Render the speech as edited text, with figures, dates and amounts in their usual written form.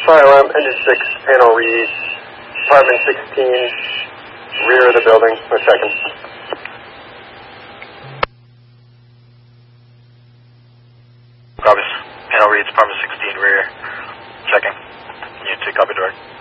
Fire alarm, engine 6, panel read, apartment 16, rear of the building, we're checking. Robbins, panel reads, apartment 16, rear, checking. Unit 2, copy direct.